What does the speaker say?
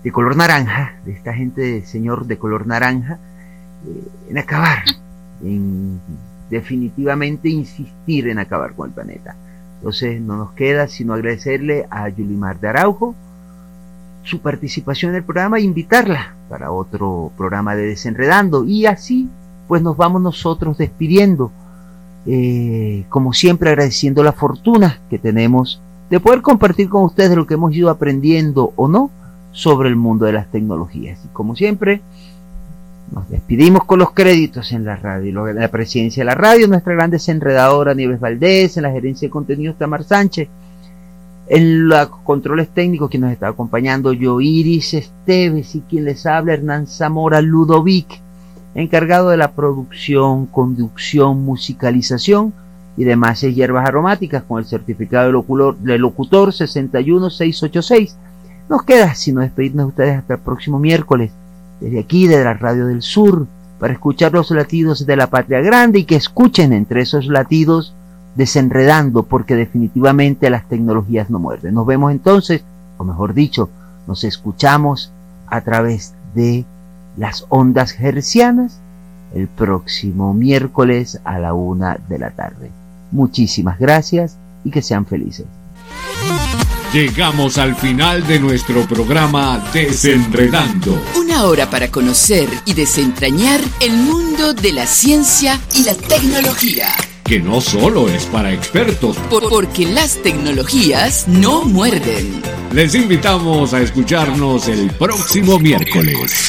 de color naranja, de esta gente de señor de color naranja, en acabar, en definitivamente insistir en acabar con el planeta. Entonces no nos queda sino agradecerle a Yulimar de Araujo su participación en el programa e invitarla para otro programa de Desenredando, y así pues nos vamos nosotros despidiendo, como siempre agradeciendo la fortuna que tenemos de poder compartir con ustedes lo que hemos ido aprendiendo o no sobre el mundo de las tecnologías. Y como siempre nos despedimos con los créditos en la radio, en la presidencia de la radio, nuestra gran desenredadora Nieves Valdés, en la gerencia de contenidos Tamar Sánchez, en los controles técnicos quien nos está acompañando yo, Iris Esteves, y quien les habla Hernán Zamora Ludovic, encargado de la producción, conducción, musicalización y demás hierbas aromáticas con el certificado de locutor 61686. Nos queda sino despedirnos de ustedes hasta el próximo miércoles, desde aquí, de la Radio del Sur, para escuchar los latidos de la patria grande, y que escuchen entre esos latidos Desenredando, porque definitivamente las tecnologías no muerden. Nos vemos entonces, o mejor dicho, nos escuchamos a través de las ondas hercianas el próximo miércoles a la 1 de la tarde. Muchísimas gracias y que sean felices. Llegamos al final de nuestro programa Desenredando. Una hora para conocer y desentrañar el mundo de la ciencia y la tecnología. Que no solo es para expertos. Porque las tecnologías no muerden. Les invitamos a escucharnos el próximo miércoles.